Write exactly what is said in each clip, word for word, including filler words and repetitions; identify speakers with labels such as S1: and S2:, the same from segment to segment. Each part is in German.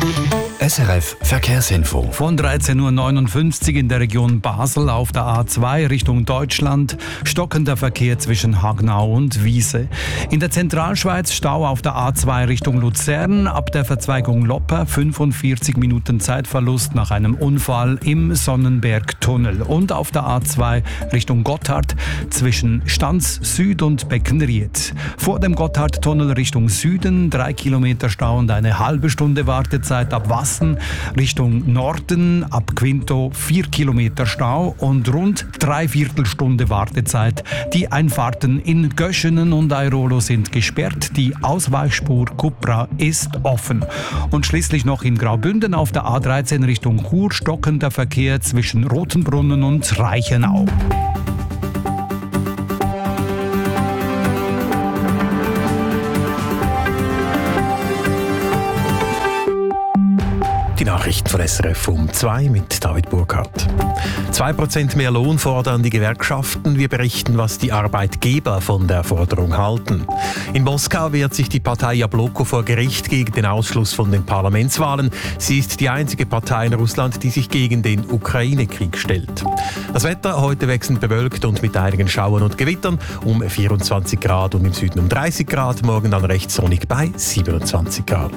S1: S R F Verkehrsinfo.
S2: Von dreizehn Uhr neunundfünfzig in der Region Basel auf der A zwei Richtung Deutschland. Stockender Verkehr zwischen Hagnau und Wiese. In der Zentralschweiz Stau auf der A zwei Richtung Luzern. Ab der Verzweigung Lopper fünfundvierzig Minuten Zeitverlust nach einem Unfall im Sonnenbergtunnel. Und auf der A zwei Richtung Gotthard zwischen Stanz Süd und Beckenried. Vor dem Gotthardtunnel Richtung Süden drei Kilometer Stau und eine halbe Stunde Wartezeit ab Wasser. Richtung Norden ab Quinto vier Kilometer Stau und rund dreiviertel Stunde Wartezeit. Die Einfahrten in Göschenen und Airolo sind gesperrt. Die Ausweichspur Kupra ist offen. Und schließlich noch in Graubünden auf der A dreizehn Richtung Chur stockender Verkehr zwischen Rotenbrunnen und Reichenau.
S3: Die Nachrichten von S R F um zwei mit David Burkhardt. Zwei Prozent mehr Lohn fordern die Gewerkschaften. Wir berichten, was die Arbeitgeber von der Forderung halten. In Moskau wehrt sich die Partei Jabloko vor Gericht gegen den Ausschluss von den Parlamentswahlen. Sie ist die einzige Partei in Russland, die sich gegen den Ukraine-Krieg stellt. Das Wetter heute wechselnd bewölkt und mit einigen Schauern und Gewittern um vierundzwanzig Grad und im Süden um dreißig Grad. Morgen dann recht sonnig bei siebenundzwanzig Grad.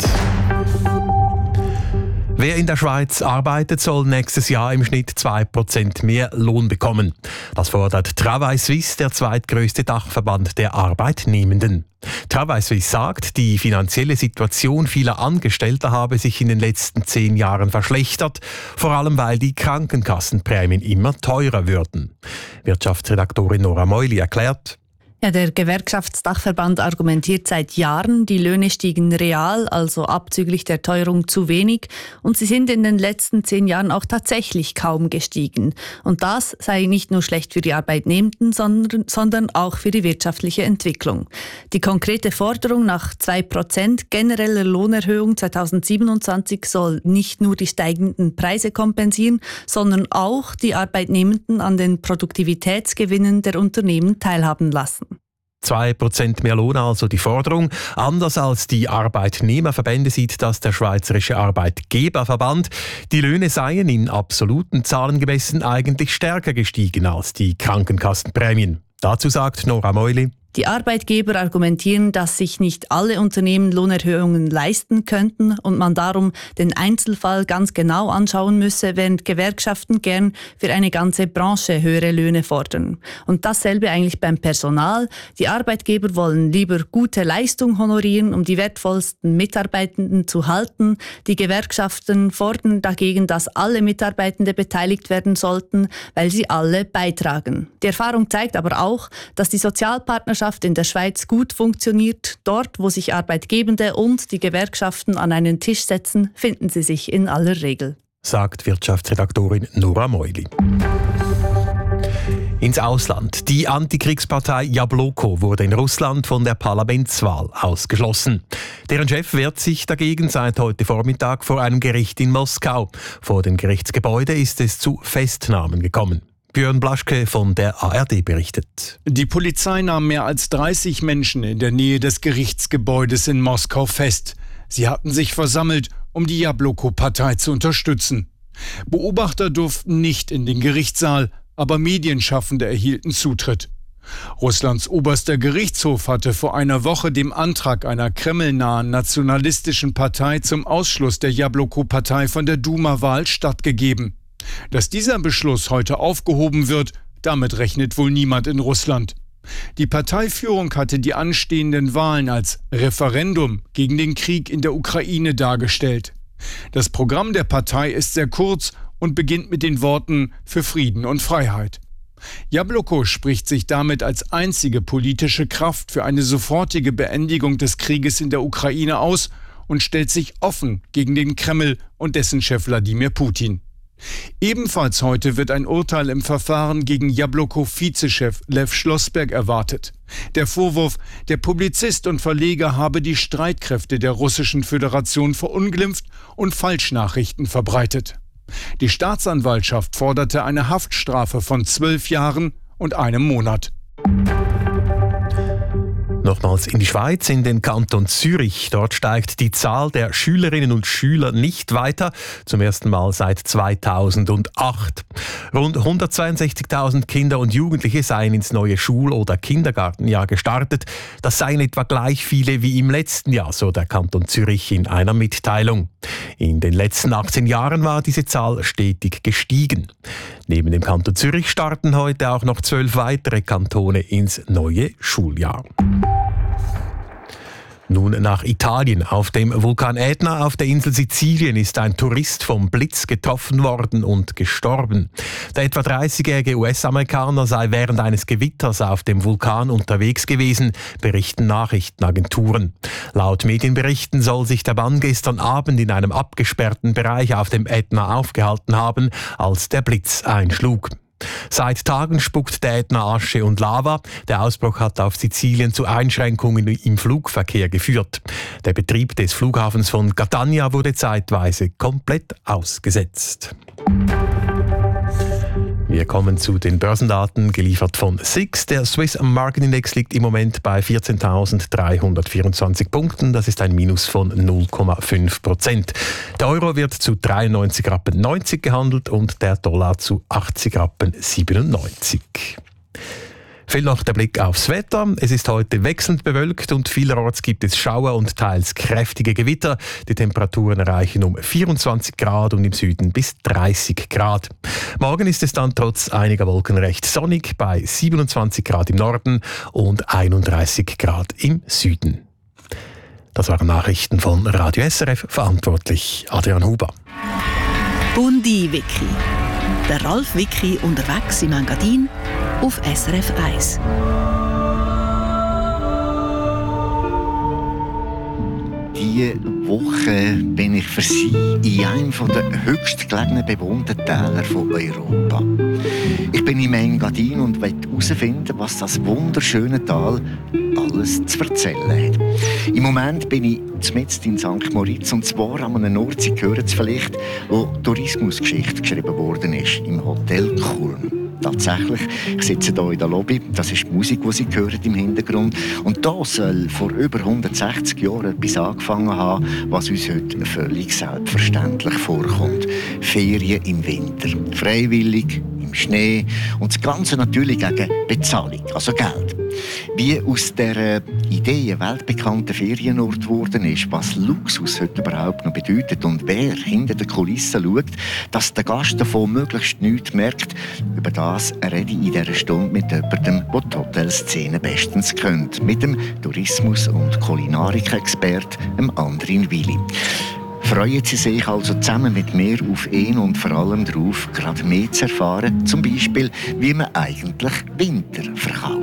S3: Wer in der Schweiz arbeitet, soll nächstes Jahr im Schnitt zwei Prozent mehr Lohn bekommen. Das fordert Travail Suisse, der zweitgrößte Dachverband der Arbeitnehmenden. Travail Suisse sagt, die finanzielle Situation vieler Angestellter habe sich in den letzten zehn Jahren verschlechtert, vor allem weil die Krankenkassenprämien immer teurer würden. Wirtschaftsredaktorin Nora Meuli erklärt:
S4: Ja, der Gewerkschaftsdachverband argumentiert seit Jahren, die Löhne stiegen real, also abzüglich der Teuerung, zu wenig und sie sind in den letzten zehn Jahren auch tatsächlich kaum gestiegen. Und das sei nicht nur schlecht für die Arbeitnehmenden, sondern, sondern auch für die wirtschaftliche Entwicklung. Die konkrete Forderung nach zwei Prozent genereller Lohnerhöhung zweitausendsiebenundzwanzig soll nicht nur die steigenden Preise kompensieren, sondern auch die Arbeitnehmenden an den Produktivitätsgewinnen der Unternehmen teilhaben lassen.
S3: zwei Prozent mehr Lohn, also die Forderung. Anders als die Arbeitnehmerverbände sieht das der Schweizerische Arbeitgeberverband. Die Löhne seien in absoluten Zahlen gemessen eigentlich stärker gestiegen als die Krankenkassenprämien. Dazu sagt Nora Meuli:
S4: Die Arbeitgeber argumentieren, dass sich nicht alle Unternehmen Lohnerhöhungen leisten könnten und man darum den Einzelfall ganz genau anschauen müsse, während Gewerkschaften gern für eine ganze Branche höhere Löhne fordern. Und dasselbe eigentlich beim Personal. Die Arbeitgeber wollen lieber gute Leistung honorieren, um die wertvollsten Mitarbeitenden zu halten. Die Gewerkschaften fordern dagegen, dass alle Mitarbeitende beteiligt werden sollten, weil sie alle beitragen. Die Erfahrung zeigt aber auch, dass die Sozialpartnerschaft in der Schweiz gut funktioniert. Dort, wo sich Arbeitgebende und die Gewerkschaften an einen Tisch setzen, finden sie sich in aller Regel.
S3: Sagt Wirtschaftsredaktorin Nora Meuli. Ins Ausland. Die Antikriegspartei Jabloko wurde in Russland von der Parlamentswahl ausgeschlossen. Deren Chef wehrt sich dagegen seit heute Vormittag vor einem Gericht in Moskau. Vor dem Gerichtsgebäude ist es zu Festnahmen gekommen. Björn Blaschke von der A R D berichtet.
S5: Die Polizei nahm mehr als dreißig Menschen in der Nähe des Gerichtsgebäudes in Moskau fest. Sie hatten sich versammelt, um die Jabloko-Partei zu unterstützen. Beobachter durften nicht in den Gerichtssaal, aber Medienschaffende erhielten Zutritt. Russlands oberster Gerichtshof hatte vor einer Woche dem Antrag einer kremlnahen nationalistischen Partei zum Ausschluss der Jabloko-Partei von der Duma-Wahl stattgegeben. Dass dieser Beschluss heute aufgehoben wird, damit rechnet wohl niemand in Russland. Die Parteiführung hatte die anstehenden Wahlen als Referendum gegen den Krieg in der Ukraine dargestellt. Das Programm der Partei ist sehr kurz und beginnt mit den Worten „für Frieden und Freiheit“. Jabloko spricht sich damit als einzige politische Kraft für eine sofortige Beendigung des Krieges in der Ukraine aus und stellt sich offen gegen den Kreml und dessen Chef Wladimir Putin. Ebenfalls heute wird ein Urteil im Verfahren gegen Jabloko-Vizechef Lew Schlossberg erwartet. Der Vorwurf, der Publizist und Verleger habe die Streitkräfte der Russischen Föderation verunglimpft und Falschnachrichten verbreitet. Die Staatsanwaltschaft forderte eine Haftstrafe von zwölf Jahren und einem Monat.
S3: Nochmals in die Schweiz, in den Kanton Zürich. Dort steigt die Zahl der Schülerinnen und Schüler nicht weiter, zum ersten Mal seit zweitausendacht. Rund hundertzweiundsechzigtausend Kinder und Jugendliche seien ins neue Schul- oder Kindergartenjahr gestartet. Das seien etwa gleich viele wie im letzten Jahr, so der Kanton Zürich in einer Mitteilung. In den letzten achtzehn Jahren war diese Zahl stetig gestiegen. Neben dem Kanton Zürich starten heute auch noch zwölf weitere Kantone ins neue Schuljahr. Nun nach Italien. Auf dem Vulkan Ätna auf der Insel Sizilien ist ein Tourist vom Blitz getroffen worden und gestorben. Der etwa dreißigjährige U S-Amerikaner sei während eines Gewitters auf dem Vulkan unterwegs gewesen, berichten Nachrichtenagenturen. Laut Medienberichten soll sich der Mann gestern Abend in einem abgesperrten Bereich auf dem Ätna aufgehalten haben, als der Blitz einschlug. Seit Tagen spuckt der Ätna Asche und Lava. Der Ausbruch hat auf Sizilien zu Einschränkungen im Flugverkehr geführt. Der Betrieb des Flughafens von Catania wurde zeitweise komplett ausgesetzt. Wir kommen zu den Börsendaten, geliefert von S I X. Der Swiss Market Index liegt im Moment bei vierzehntausenddreihundertvierundzwanzig Punkten. Das ist ein Minus von null Komma fünf Prozent. Der Euro wird zu dreiundneunzig Rappen neunzig gehandelt und der Dollar zu achtzig Rappen siebenundneunzig. Fehlt noch der Blick aufs Wetter. Es ist heute wechselnd bewölkt und vielerorts gibt es Schauer und teils kräftige Gewitter. Die Temperaturen erreichen um vierundzwanzig Grad und im Süden bis dreißig Grad. Morgen ist es dann trotz einiger Wolken recht sonnig bei siebenundzwanzig Grad im Norden und einunddreißig Grad im Süden. Das waren Nachrichten von Radio S R F, verantwortlich Adrian Huber.
S6: Bundi-Wiki. Der Ralf Wiki unterwegs im Engadin auf S R F eins.
S7: Diese Woche bin ich für Sie in einem der höchst gelegenen bewohnten Täler von Europa. Ich bin im Engadin und will herausfinden, was das wunderschöne Tal alles zu erzählen hat. Im Moment bin ich mitten in Sankt Moritz, und zwar an einem Ort, Sie hören es vielleicht, wo Tourismusgeschichte geschrieben worden ist, im Hotel Kulm. Tatsächlich, ich sitze hier in der Lobby, das ist die Musik, die Sie hören im Hintergrund. Und da soll vor über hundertsechzig Jahren etwas angefangen haben, was uns heute völlig selbstverständlich vorkommt. Ferien im Winter, freiwillig, im Schnee und das Ganze natürlich gegen Bezahlung, also Geld. Wie aus dieser Idee ein weltbekannter Ferienort geworden ist, was Luxus heute überhaupt noch bedeutet und wer hinter den Kulissen schaut, dass der Gast davon möglichst nichts merkt, über das rede ich in dieser Stunde mit jemandem, der die Hotelszene bestens kennt, mit dem Tourismus- und Kulinarik-Expert Andrin Willi. Freuen Sie sich also zusammen mit mir auf ihn und vor allem darauf, gerade mehr zu erfahren, zum Beispiel, wie man eigentlich Winter verkauft.